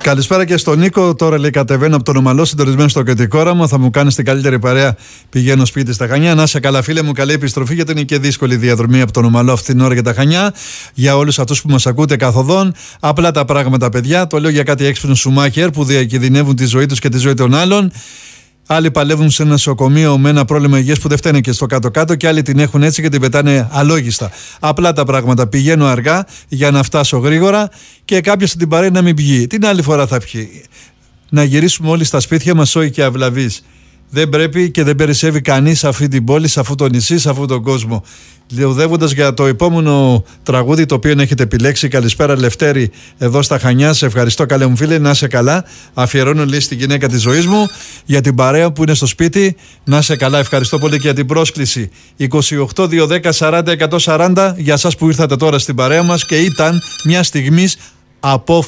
Καλησπέρα και στον Νίκο. Τώρα λέει κατεβαίνω από τον Ομαλό, συντονισμένο στο κεντρικό όραμα. Θα μου κάνει την καλύτερη παρέα. Πηγαίνω σπίτι στα Χανιά. Να είσαι καλά, φίλε μου. Καλή επιστροφή, γιατί είναι και δύσκολη διαδρομή από τον Ομαλό αυτή την ώρα για τα Χανιά. Για όλους αυτούς που μας ακούτε καθοδόν. Απλά τα πράγματα, παιδιά. Το λέω για κάτι έξυπνους Σουμάχερ που διακινδυνεύουν τη ζωή τους και τη ζωή των άλλων. Άλλοι παλεύουν σε ένα νοσοκομείο με ένα πρόβλημα υγείας που δεν φταίνε και στο κάτω-κάτω, και άλλοι την έχουν έτσι και την πετάνε αλόγιστα. Απλά τα πράγματα. Πηγαίνω αργά για να φτάσω γρήγορα και κάποιος στην παρέα να μην πιει. Την άλλη φορά θα πιει. Να γυρίσουμε όλοι στα σπίτια μας σόι και αυλαβείς. Δεν πρέπει και δεν περισσεύει κανείς σε αυτή την πόλη, σε αυτό το νησί, σε αυτόν τον κόσμο. Διοδεύοντας για το επόμενο τραγούδι το οποίο έχετε επιλέξει. Καλησπέρα Λευτέρη, εδώ στα Χανιά. Σε ευχαριστώ, καλέ μου φίλε, να είσαι καλά. Αφιερώνω λέει στη γυναίκα της ζωής μου, για την παρέα που είναι στο σπίτι. Να είσαι καλά, ευχαριστώ πολύ και για την πρόσκληση. 28-210-40-140 για εσάς που ήρθατε τώρα στην παρέα μας και ήταν μια στιγμής